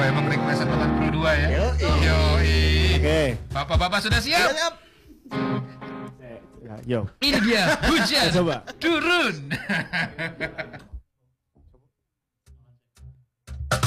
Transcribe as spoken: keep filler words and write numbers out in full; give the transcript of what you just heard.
emang requestan delapan puluh dua ya. Yo, Yo, Oke. Bapak-bapak sudah siap? Siap. Ya, yo. Ini dia hujan Coba. turun.